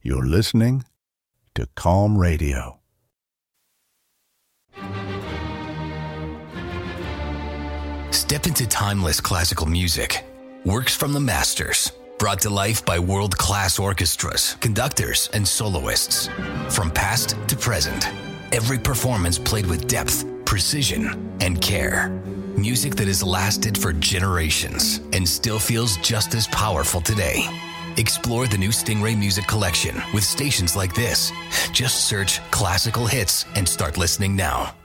You're listening to Calm Radio. Step into timeless classical music. Works from the masters. Brought to life by world-class orchestras, conductors, and soloists. From past to present. Every performance played with depth, precision, and care. Music that has lasted for generations and still feels just as powerful today. Explore the new Stingray Music Collection with stations like this. Just search classical hits and start listening now.